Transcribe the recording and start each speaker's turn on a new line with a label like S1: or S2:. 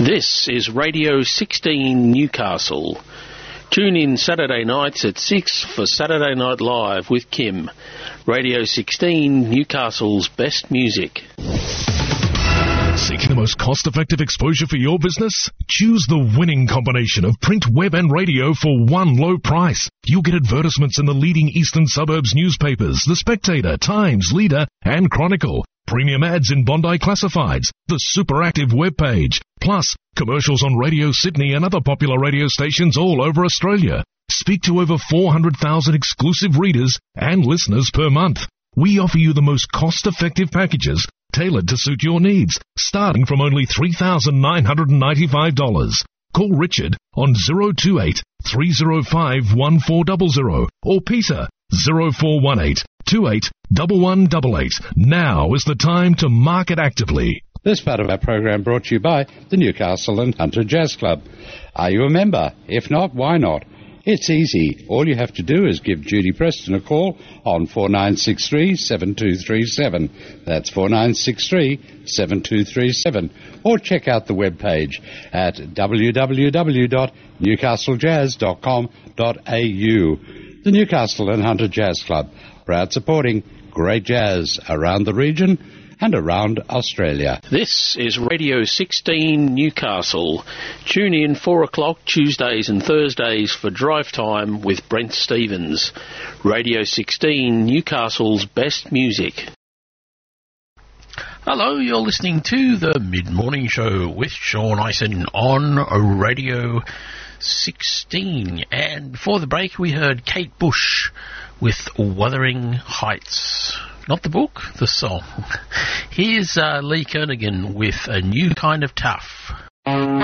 S1: This is Radio 16 Newcastle. Tune in Saturday nights at 6 for Saturday Night Live with Kim. Radio 16 Newcastle's best music.
S2: Seeking the most cost-effective exposure for your business? Choose the winning combination of print, web and radio for one low price. You'll get advertisements in the leading eastern suburbs newspapers, The Spectator, Times, Leader and Chronicle. Premium ads in Bondi Classifieds, the Superactive webpage, plus commercials on Radio Sydney and other popular radio stations all over Australia. Speak to over 400,000 exclusive readers and listeners per month. We offer you the most cost-effective packages tailored to suit your needs, starting from only $3,995. Call Richard on 028 305 1400 or Peter 0418 28 1188. Now is the time to market actively.
S3: This part of our program brought to you by the Newcastle and Hunter Jazz Club. Are you a member? If not, why not? It's easy. All you have to do is give Judy Preston a call on 4963-7237. That's 4963-7237. Or check out the webpage at www.newcastlejazz.com.au. The Newcastle and Hunter Jazz Club, proud supporting great jazz around the region and around Australia.
S1: This is Radio 16 Newcastle. Tune in 4 o'clock Tuesdays and Thursdays for Drive Time with Brent Stevens. Radio 16 Newcastle's best music. Hello, you're listening to the Mid-Morning Show with Sean Ison on Radio 16. And before the break we heard Kate Bush with Wuthering Heights. Not the book, the song. Here's Lee Kernaghan with A New Kind of Tough.